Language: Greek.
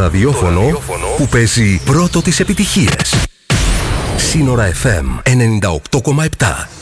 ραδιόφωνο που παίζει πρώτο τις επιτυχίες. Σύνορα FM 98,7.